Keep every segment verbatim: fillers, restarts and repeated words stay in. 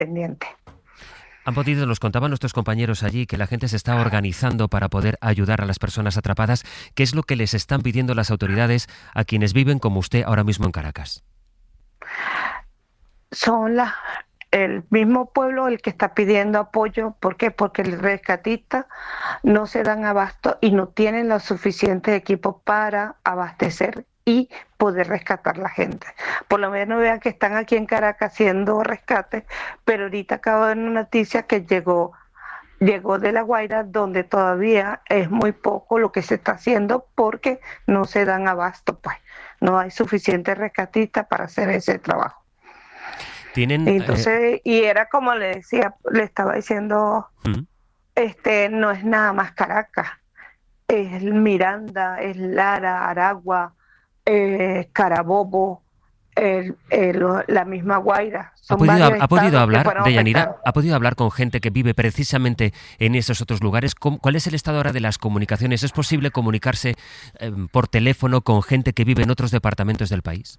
pendiente. Han podido, nos contaban nuestros compañeros allí, que la gente se está organizando para poder ayudar a las personas atrapadas. ¿Qué es lo que les están pidiendo las autoridades a quienes viven como usted ahora mismo en Caracas? Son las, el mismo pueblo el que está pidiendo apoyo. ¿Por qué? Porque el rescatista no se dan abasto y no tienen los suficientes equipos para abastecer y poder rescatar la gente. Por lo menos vean que están aquí en Caracas haciendo rescates, pero ahorita acabo de ver una noticia que llegó, llegó de La Guaira, donde todavía es muy poco lo que se está haciendo porque no se dan abasto, pues no hay suficientes rescatistas para hacer ese trabajo. Tienen, Entonces, eh... y era como le decía, le estaba diciendo, ¿Mm? este no es nada más Caracas, es Miranda, es Lara, Aragua, Eh, Carabobo, el, el, la misma Guaira. ¿Ha podido, ha podido hablar, Deyanira, ha podido hablar con gente que vive precisamente en esos otros lugares? ¿Cuál es el estado ahora de las comunicaciones? ¿Es posible comunicarse eh, por teléfono con gente que vive en otros departamentos del país?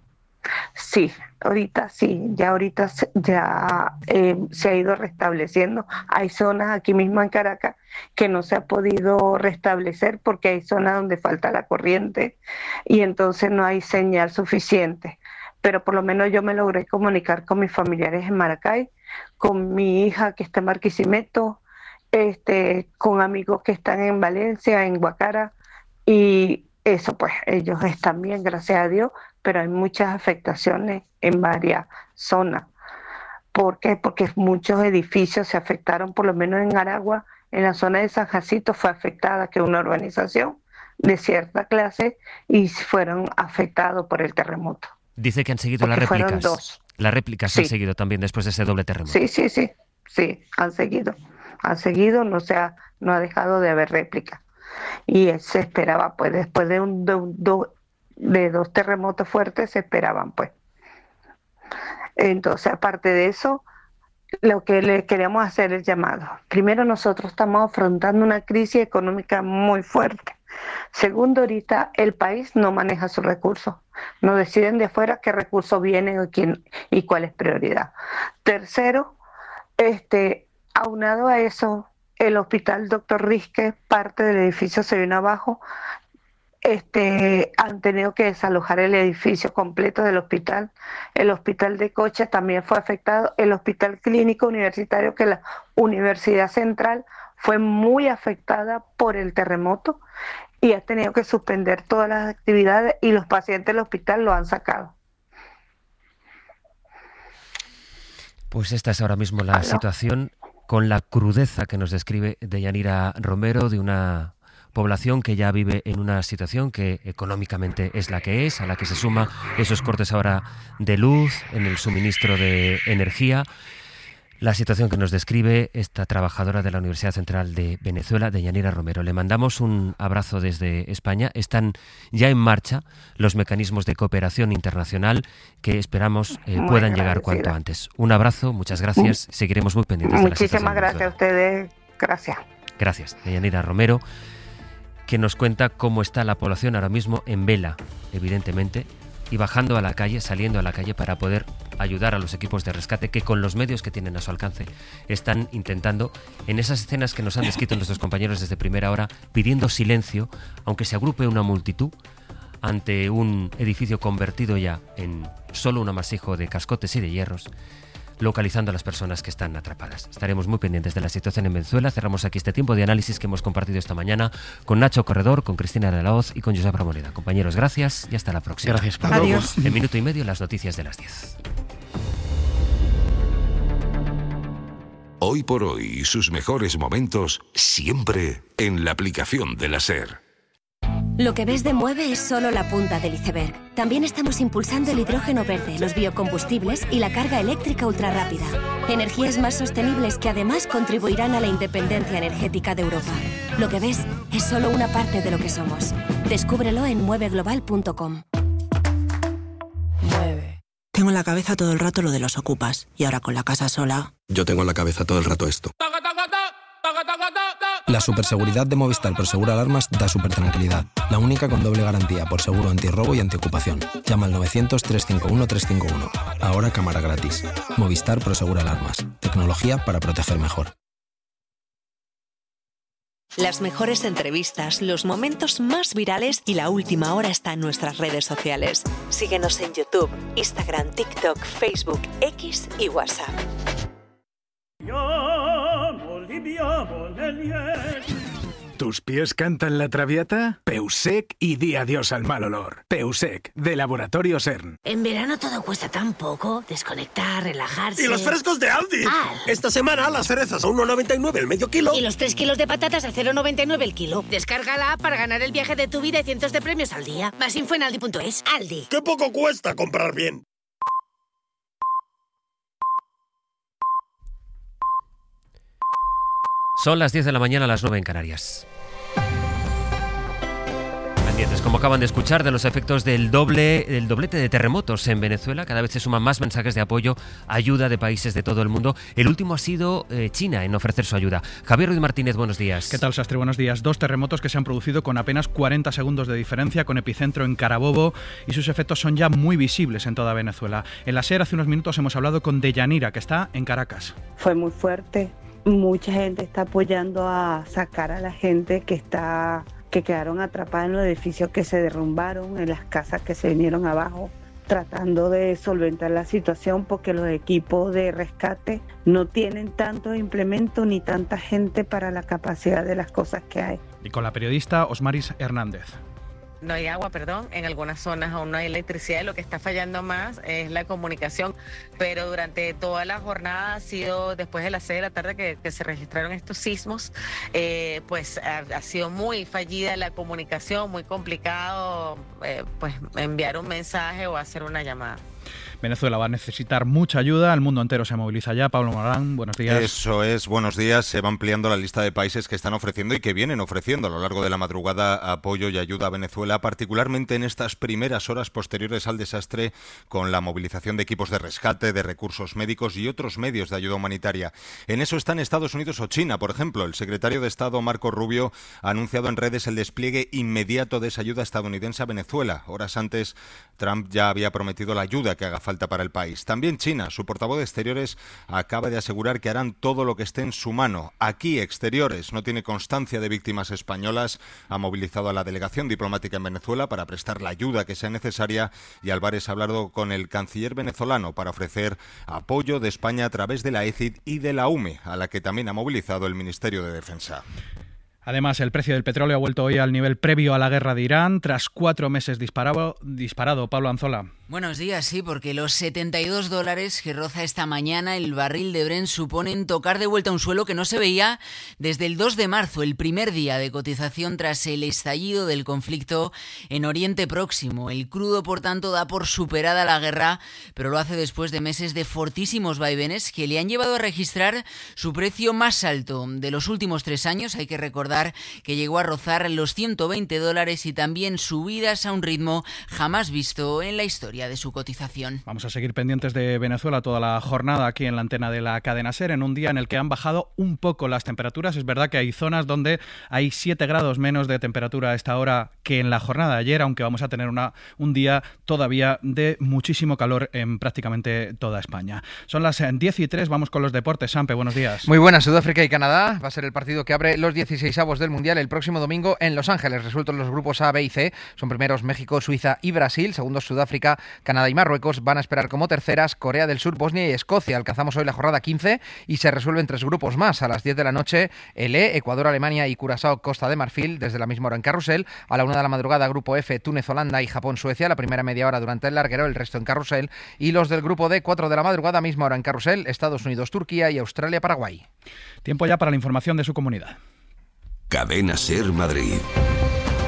Sí, ahorita sí, ya ahorita ya eh, se ha ido restableciendo. Hay zonas aquí mismo en Caracas que no se ha podido restablecer porque hay zonas donde falta la corriente y entonces no hay señal suficiente. Pero por lo menos yo me logré comunicar con mis familiares en Maracay, con mi hija que está en Barquisimeto, este, con amigos que están en Valencia, en Guacara, y eso pues ellos están bien, gracias a Dios, pero hay muchas afectaciones en varias zonas. ¿Por qué? Porque muchos edificios se afectaron, por lo menos en Aragua, en la zona de San Jacinto fue afectada, que es una urbanización de cierta clase, y fueron afectados por el terremoto. Dice que han seguido Porque las réplicas. Fueron dos. Las réplicas sí. han seguido también después de ese doble terremoto. Sí, sí, sí, sí, han seguido. Han seguido, no, se ha, no ha dejado de haber réplicas. Y se esperaba, pues, después de, un, de, un, do, de dos terremotos fuertes, se esperaban, pues. Entonces, aparte de eso, lo que le queremos hacer es llamado. Primero, nosotros estamos afrontando una crisis económica muy fuerte. Segundo, ahorita el país no maneja sus recursos. No deciden de afuera qué recursos vienen y, quién, y cuál es prioridad. Tercero, este, aunado a eso, el hospital Doctor Risque, parte del edificio se vino abajo. Este, han tenido que desalojar el edificio completo del hospital. El hospital de Cocha también fue afectado. El hospital clínico universitario, que la Universidad Central fue muy afectada por el terremoto y ha tenido que suspender todas las actividades y los pacientes del hospital lo han sacado. Pues esta es ahora mismo la ¿Aló? situación, con la crudeza que nos describe Deyanira Romero, de una población que ya vive en una situación que económicamente es la que es, a la que se suma esos cortes ahora de luz, en el suministro de energía. La situación que nos describe esta trabajadora de la Universidad Central de Venezuela, Deyanira Romero. Le mandamos un abrazo desde España. Están ya en marcha los mecanismos de cooperación internacional que esperamos eh, puedan llegar cuanto antes. Un abrazo, muchas gracias. Seguiremos muy pendientes de la situación. Muchísimas gracias a ustedes. Gracias. Gracias, Deyanira Romero, que nos cuenta cómo está la población ahora mismo en vela, evidentemente, y bajando a la calle, saliendo a la calle para poder ayudar a los equipos de rescate que con los medios que tienen a su alcance están intentando, en esas escenas que nos han descrito nuestros compañeros desde primera hora, pidiendo silencio, aunque se agrupe una multitud ante un edificio convertido ya en solo un amasijo de cascotes y de hierros, localizando a las personas que están atrapadas. Estaremos muy pendientes de la situación en Venezuela. Cerramos aquí este tiempo de análisis que hemos compartido esta mañana con Nacho Corredor, con Cristina de la Hoz y con Josep Ramoneda. Compañeros, gracias y hasta la próxima. Gracias, Pablo. Adiós. En minuto y medio, las noticias de las diez. Hoy por hoy y sus mejores momentos siempre en la aplicación de la SER. Lo que ves de Mueve es solo la punta del iceberg. También estamos impulsando el hidrógeno verde, los biocombustibles y la carga eléctrica ultrarrápida. Energías más sostenibles que además contribuirán a la independencia energética de Europa. Lo que ves es solo una parte de lo que somos. Descúbrelo en mueve global punto com. Mueve. Tengo en la cabeza todo el rato lo de los ocupas. Y ahora con la casa sola... Yo tengo en la cabeza todo el rato esto. La superseguridad de Movistar Prosegur Alarmas da supertranquilidad. La única con doble garantía por seguro antirrobo y antiocupación. Llama al novecientos, trescientos cincuenta y uno, trescientos cincuenta y uno. Ahora cámara gratis. Movistar Prosegur Alarmas. Tecnología para proteger mejor. Las mejores entrevistas, los momentos más virales y la última hora está en nuestras redes sociales. Síguenos en YouTube, Instagram, TikTok, Facebook, X y WhatsApp. ¿Tus pies cantan la traviata? Peusec y di adiós al mal olor. Peusec, de Laboratorio CERN. En verano todo cuesta tan poco. Desconectar, relajarse... ¡Y los frescos de Aldi! ¡Al! Esta semana las cerezas a uno noventa y nueve el medio kilo. Y los tres kilos de patatas a cero noventa y nueve el kilo. Descarga la app para ganar el viaje de tu vida y cientos de premios al día. Más info en aldi punto es. Aldi. ¡Qué poco cuesta comprar bien! Son las diez de la mañana, a las nueve en Canarias. Pendientes, como acaban de escuchar, de los efectos del doble, del doblete de terremotos en Venezuela. Cada vez se suman más mensajes de apoyo, ayuda de países de todo el mundo. El último ha sido eh, China en ofrecer su ayuda. Javier Ruiz Martínez, buenos días. ¿Qué tal, Sastre? Buenos días. Dos terremotos que se han producido con apenas cuarenta segundos de diferencia, con epicentro en Carabobo, y sus efectos son ya muy visibles en toda Venezuela. En la SER hace unos minutos hemos hablado con Deyanira, que está en Caracas. Fue muy fuerte. Mucha gente está apoyando a sacar a la gente que está que quedaron atrapadas en los edificios que se derrumbaron, en las casas que se vinieron abajo, tratando de solventar la situación porque los equipos de rescate no tienen tantos implementos ni tanta gente para la capacidad de las cosas que hay. Y con la periodista Osmaris Hernández. No hay agua, perdón, en algunas zonas aún no hay electricidad, lo que está fallando más es la comunicación, pero durante toda la jornada ha sido, después de las seis de la tarde que, que se registraron estos sismos, eh, pues ha, ha sido muy fallida la comunicación, muy complicado eh, pues enviar un mensaje o hacer una llamada. Venezuela va a necesitar mucha ayuda, el mundo entero se moviliza ya. Pablo Morán, buenos días. Eso es, buenos días. Se va ampliando la lista de países que están ofreciendo y que vienen ofreciendo a lo largo de la madrugada apoyo y ayuda a Venezuela, particularmente en estas primeras horas posteriores al desastre, con la movilización de equipos de rescate, de recursos médicos y otros medios de ayuda humanitaria. En eso están Estados Unidos o China, por ejemplo. El secretario de Estado, Marco Rubio, ha anunciado en redes el despliegue inmediato de esa ayuda estadounidense a Venezuela. Horas antes, Trump ya había prometido la ayuda que haga falta para el país. También China, su portavoz de Exteriores, acaba de asegurar que harán todo lo que esté en su mano. Aquí, Exteriores no tiene constancia de víctimas españolas, ha movilizado a la delegación diplomática en Venezuela para prestar la ayuda que sea necesaria, y Álvarez ha hablado con el canciller venezolano para ofrecer apoyo de España a través de la E C I D y de la U M E, a la que también ha movilizado el Ministerio de Defensa. Además, el precio del petróleo ha vuelto hoy al nivel previo a la guerra de Irán, tras cuatro meses disparado. disparado. Pablo Anzola. Buenos días, sí, porque los setenta y dos dólares que roza esta mañana el barril de Brent suponen tocar de vuelta un suelo que no se veía desde el dos de marzo, el primer día de cotización tras el estallido del conflicto en Oriente Próximo. El crudo, por tanto, da por superada la guerra, pero lo hace después de meses de fortísimos vaivenes que le han llevado a registrar su precio más alto de los últimos tres años. Hay que recordar que llegó a rozar los ciento veinte dólares y también subidas a un ritmo jamás visto en la historia de su cotización. Vamos a seguir pendientes de Venezuela toda la jornada aquí en la antena de la cadena SER, en un día en el que han bajado un poco las temperaturas. Es verdad que hay zonas donde hay siete grados menos de temperatura a esta hora que en la jornada de ayer, aunque vamos a tener una, un día todavía de muchísimo calor en prácticamente toda España. Son las diez y tres, vamos con los deportes. Sampe, buenos días. Muy buenas. Sudáfrica y Canadá va a ser el partido que abre los dieciseisavos del Mundial el próximo domingo en Los Ángeles. Resueltos los grupos A, B y C. Son primeros México, Suiza y Brasil. Segundos Sudáfrica, Canadá y Marruecos. Van a esperar como terceras Corea del Sur, Bosnia y Escocia. Alcanzamos hoy la jornada quince y se resuelven tres grupos más. A las diez de la noche, el E, Ecuador, Alemania y Curazao, Costa de Marfil, desde la misma hora en Carrusel. A la una de la madrugada, grupo F, Túnez, Holanda y Japón, Suecia. La primera media hora durante el larguero, el resto en Carrusel. Y los del grupo D, cuatro de la madrugada, misma hora en Carrusel, Estados Unidos, Turquía y Australia, Paraguay. Tiempo ya para la información de su comunidad. Cadena SER Madrid.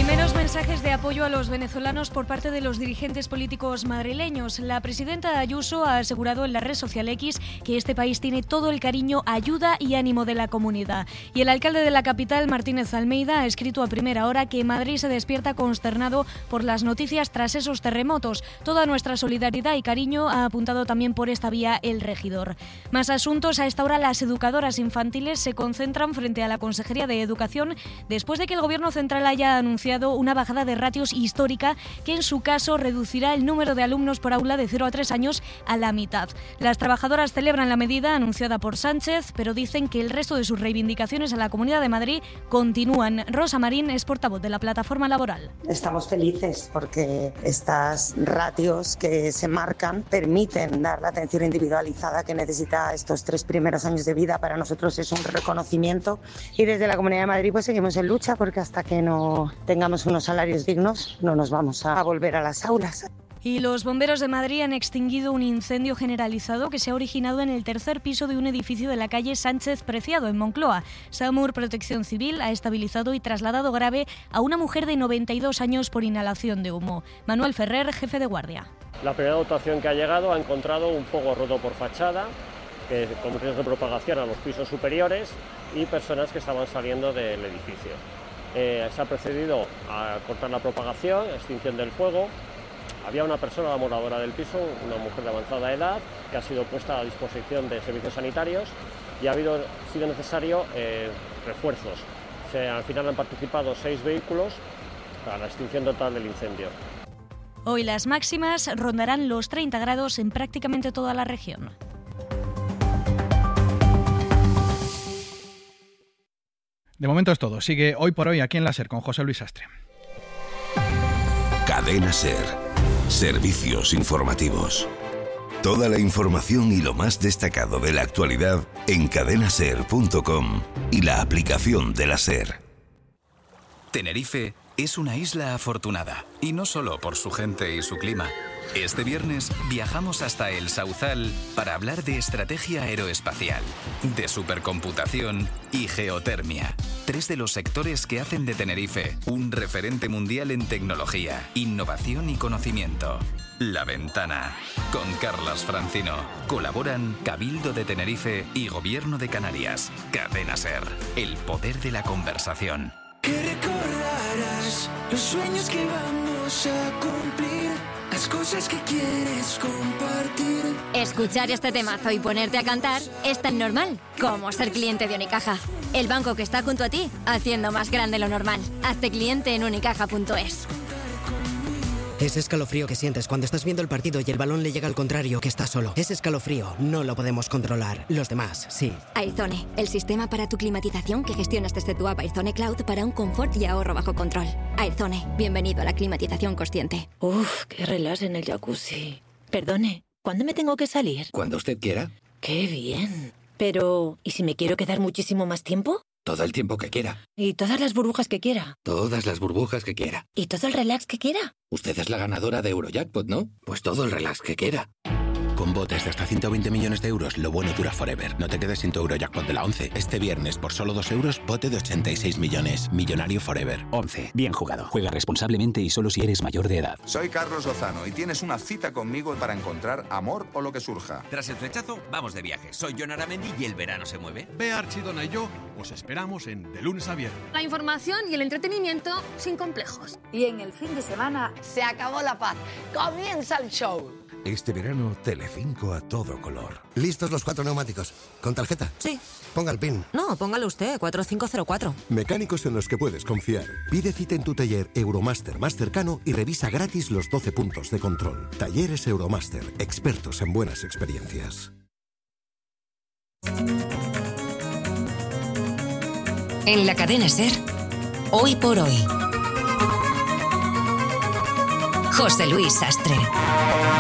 Primeros mensajes de apoyo a los venezolanos por parte de los dirigentes políticos madrileños. La presidenta Ayuso ha asegurado en la red social X que este país tiene todo el cariño, ayuda y ánimo de la comunidad. Y el alcalde de la capital, Martínez Almeida, ha escrito a primera hora que Madrid se despierta consternado por las noticias tras esos terremotos. Toda nuestra solidaridad y cariño, ha apuntado también por esta vía el regidor. Más asuntos. A esta hora las educadoras infantiles se concentran frente a la Consejería de Educación después de que el Gobierno central haya anunciado una bajada de ratios histórica que en su caso reducirá el número de alumnos por aula de cero a tres años a la mitad. Las trabajadoras celebran la medida anunciada por Sánchez, pero dicen que el resto de sus reivindicaciones a la Comunidad de Madrid continúan. Rosa Marín es portavoz de la plataforma laboral. Estamos felices porque estas ratios que se marcan permiten dar la atención individualizada que necesita estos tres primeros años de vida. Para nosotros es un reconocimiento y desde la Comunidad de Madrid pues seguimos en lucha porque hasta que no tengamos unos salarios dignos no nos vamos a volver a las aulas. Y los bomberos de Madrid han extinguido un incendio generalizado que se ha originado en el tercer piso de un edificio de la calle Sánchez Preciado, en Moncloa. SAMUR Protección Civil ha estabilizado y trasladado grave a una mujer de noventa y dos años por inhalación de humo. Manuel Ferrer, jefe de guardia. La primera dotación que ha llegado ha encontrado un fuego roto por fachada, que, con riesgo de propagación a los pisos superiores y personas que estaban saliendo del edificio. Eh, se ha procedido a cortar la propagación, extinción del fuego. Había una persona, la moradora del piso, una mujer de avanzada edad, que ha sido puesta a disposición de servicios sanitarios y ha habido, sido necesario eh, refuerzos. Se, al final han participado seis vehículos para la extinción total del incendio. Hoy las máximas rondarán los treinta grados en prácticamente toda la región. De momento es todo. Sigue Hoy por Hoy aquí en la SER con José Luis Sastre. Cadena SER. Servicios informativos. Toda la información y lo más destacado de la actualidad en cadena ser punto com y la aplicación de la SER. Tenerife es una isla afortunada, y no solo por su gente y su clima. Este viernes viajamos hasta el Sauzal para hablar de estrategia aeroespacial, de supercomputación y geotermia. Tres de los sectores que hacen de Tenerife un referente mundial en tecnología, innovación y conocimiento. La Ventana, con Carlas Francino. Colaboran Cabildo de Tenerife y Gobierno de Canarias. Cadena SER, el poder de la conversación. Que recordarás los sueños que vamos a cumplir, las cosas que quieres compartir. Escuchar este temazo y ponerte a cantar es tan normal como ser cliente de Unicaja. El banco que está junto a ti, haciendo más grande lo normal. Hazte cliente en unicaja punto es. Ese escalofrío que sientes cuando estás viendo el partido y el balón le llega al contrario, que estás solo. Ese escalofrío no lo podemos controlar. Los demás, sí. Airzone, el sistema para tu climatización que gestionas desde tu app Airzone Cloud para un confort y ahorro bajo control. Airzone, bienvenido a la climatización consciente. Uf, qué relax en el jacuzzi. Perdone, ¿cuándo me tengo que salir? Cuando usted quiera. Qué bien. Pero, ¿y si me quiero quedar muchísimo más tiempo? Todo el tiempo que quiera. ¿Y todas las burbujas que quiera? Todas las burbujas que quiera. ¿Y todo el relax que quiera? Usted es la ganadora de Eurojackpot, ¿no? Pues todo el relax que quiera. Con botes de hasta ciento veinte millones de euros, lo bueno dura forever. No te quedes sin tu Eurojackpot de la once. Este viernes, por solo dos euros, bote de ochenta y seis millones. Millonario forever. once. Bien jugado. Juega responsablemente y solo si eres mayor de edad. Soy Carlos Lozano y tienes una cita conmigo para encontrar amor o lo que surja. Tras el flechazo, vamos de viaje. Soy Jon Aramendi y el verano se mueve. Bea Archidona y yo os esperamos en De Lunes a Viernes. La información y el entretenimiento sin complejos. Y en el fin de semana se acabó la paz. Comienza el show. Este verano, Telecinco a todo color. ¿Listos los cuatro neumáticos? ¿Con tarjeta? Sí. Ponga el PIN. No, póngalo usted, cuatro cinco cero cuatro. Mecánicos en los que puedes confiar. Pide cita en tu taller Euromaster más cercano y revisa gratis los doce puntos de control. Talleres Euromaster, expertos en buenas experiencias. En la cadena SER, Hoy por Hoy. José Luis Sastre.